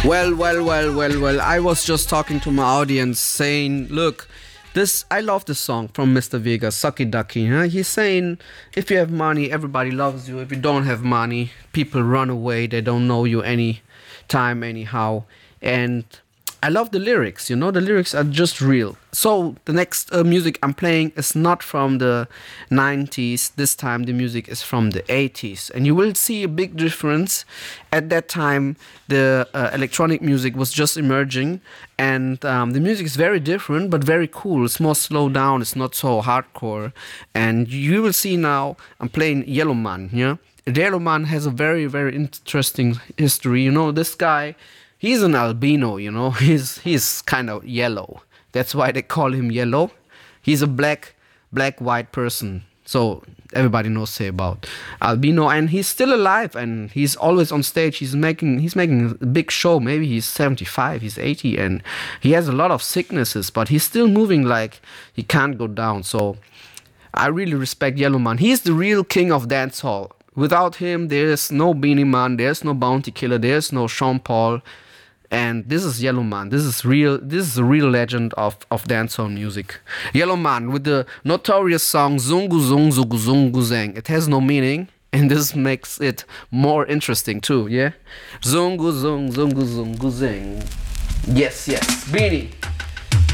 Well. I was just talking to my audience saying, look, I love this song from Mr. Vegas, Sucky Ducky. Huh? He's saying, if you have money, everybody loves you. If you don't have money, people run away. They don't know you any time, anyhow. And I love the lyrics, the lyrics are just real. So the next music I'm playing is not from the 90s. This time the music is from the 80s. And you will see a big difference. At that time, the electronic music was just emerging. And the music is very different, but very cool. It's more slowed down. It's not so hardcore. And you will see now I'm playing Yellowman. Yeah? Yellowman has a very, very interesting history. This guy... He's an albino, He's kind of yellow. That's why they call him Yellow. He's a white person. So everybody knows say about albino, and he's still alive, and he's always on stage. He's making a big show. Maybe he's 75, he's 80, and he has a lot of sicknesses, but he's still moving like he can't go down. So I really respect Yellowman. He's the real king of dancehall. Without him, there's no Beanie Man, there's no Bounty Killer, there's no Sean Paul. And this is Yellowman. This is a real legend of dancehall music. Yellowman with the notorious song Zungu Zung Zungu Zungu Zang. It has no meaning, and this makes it more interesting too, yeah? Zungu Zung Zungu Zungu Zang. Yes. Beanie.